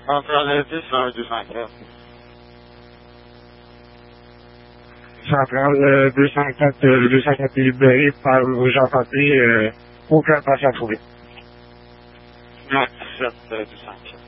Entre le 201 et 204. Centrale 204, le 204 est libéré par Jean Papier, aucun patient trouvé. 97 204.